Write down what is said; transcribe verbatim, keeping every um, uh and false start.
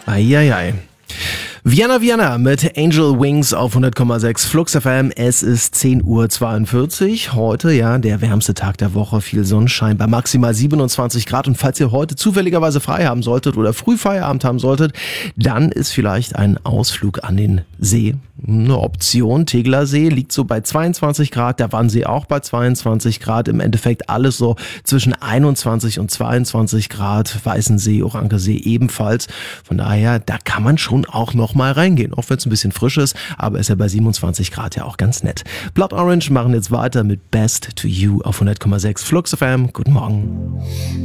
Eieiei. Vienna Vienna mit Angel Wings auf hundert Komma sechs Flux F M. Es ist zehn Uhr zweiundvierzig. Heute, ja, der wärmste Tag der Woche. Viel Sonnenschein bei maximal siebenundzwanzig Grad. Und falls ihr heute zufälligerweise frei haben solltet oder früh Feierabend haben solltet, dann ist vielleicht ein Ausflug an den See eine Option. Tegeler See liegt so bei zweiundzwanzig Grad, der Wannsee auch bei zweiundzwanzig Grad. Im Endeffekt alles so zwischen einundzwanzig und zweiundzwanzig Grad. Weißensee, Orankesee ebenfalls. Von daher, da kann man schon auch noch mal reingehen, auch wenn es ein bisschen frisch ist, aber ist ja bei siebenundzwanzig Grad ja auch ganz nett. Blood Orange machen jetzt weiter mit Best to You auf hundert Komma sechs Flux F M. Guten Morgen.